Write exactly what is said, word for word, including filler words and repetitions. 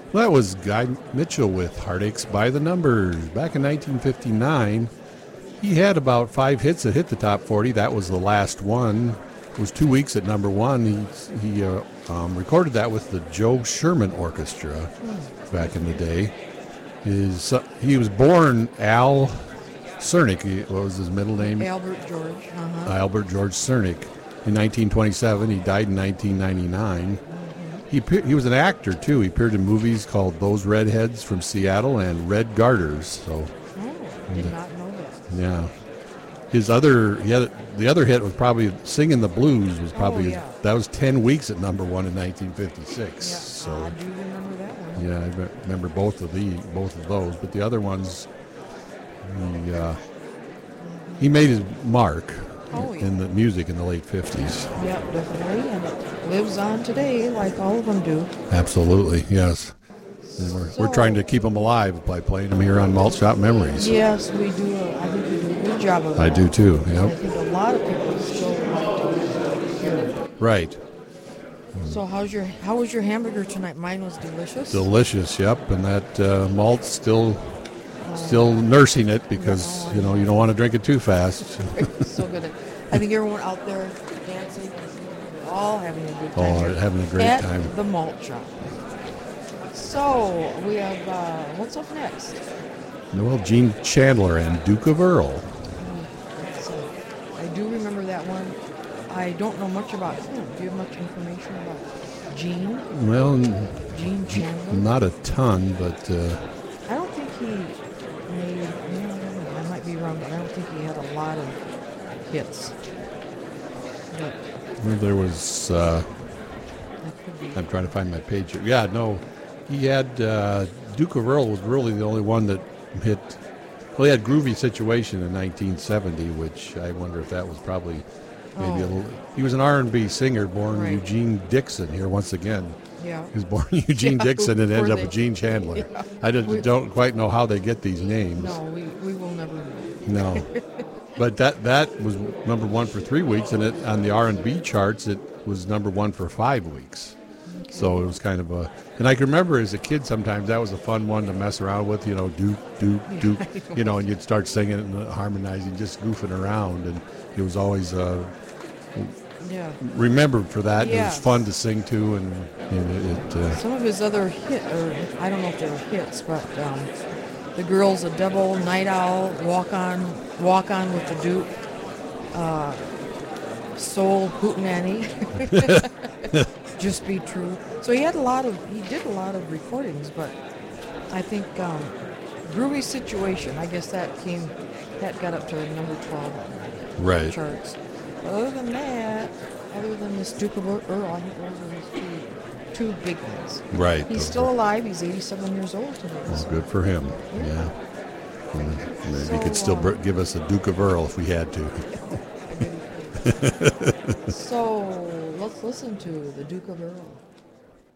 Well, that was Guy Mitchell with Heartaches by the Numbers. Back in nineteen fifty-nine, he had about five hits that hit the top forty. That was the last one. It was two weeks at number one. He, he uh, um, recorded that with the Joe Sherman Orchestra back in the day. His, uh, he was born Al Cernick. He, what was his middle name? Albert George. Uh-huh. Albert George Cernick. In nineteen twenty-seven, he died in nineteen ninety-nine. He he was an actor too. He appeared in movies called Those Redheads from Seattle and Red Garters. So, oh, did not know that. Yeah, his other he had, the other hit was probably "Singing the Blues." Was probably oh, yeah. his, that was ten weeks at number one in nineteen fifty-six. Yeah, so I do remember that one. yeah, I remember both of the both of those. But the other ones, he uh, he made his mark. Oh, yeah. In the music in the late fifties. Yeah, definitely, and it lives on today like all of them do. Absolutely, yes. And we're, So, we're trying to keep them alive by playing them here on Malt Shop Memories. Yes, we do. A, I think we do a good job of that. I do too, I yep. think a lot of people still like to hear it. Right. So how's your how was your hamburger tonight? Mine was delicious. Delicious, yep. And that uh, malt's still still nursing it because, you know, you don't want to drink it too fast. So good. I think everyone out there dancing, we're all having a good time. Oh, here having a great at time. the malt shop. So we have uh, what's up next? Well, Gene Chandler and Duke of Earl. So I do remember that one. I don't know much about him. Do you have much information about Gene? Well, Gene Chandler? not a ton, but uh, I don't think he made, no, I might be wrong, but I don't think he had a lot of hits. But well, there was, uh, that could be. I'm trying to find my page here. Yeah, no, he had, uh, Duke of Earl was really the only one that hit, well, he had Groovy Situation in nineteen seventy, which I wonder if that was probably maybe Oh. a little, he was an R and B singer born Right. Eugene Dixon here once again. Yeah. He was born Eugene Yeah, Dixon and ended before up they- with Gene Chandler. Yeah. I just We- don't quite know how they get these names. No, we, we will never know. No. But that that was number one for three weeks, and it on the R and B charts, it was number one for five weeks. Okay. So it was kind of a, and I can remember as a kid sometimes that was a fun one to mess around with, you know, Duke, Duke, Duke, you know, and you'd start singing and harmonizing, just goofing around, and it was always uh, Yeah. remembered for that. And it Yeah. was fun to sing to, and, and it. it uh, Some of his other hit, or I don't know if they were hits, but um, The Girl's a Devil, Night Owl, Walk On, Walk On with the Duke, uh, Soul Hootenanny, Just Be True. So he had a lot of, he did a lot of recordings, but I think um, Groovy Situation, I guess that came, that got up to number twelve on the Right. charts. But other than that, other than this Duke of Earl, I think those are his two, two big ones. right. He's still alive. He's eighty-seven years old today. Well, So. good for him. Yeah. And maybe So, he could still uh, br- give us a Duke of Earl if we had to. So let's listen to the Duke of Earl.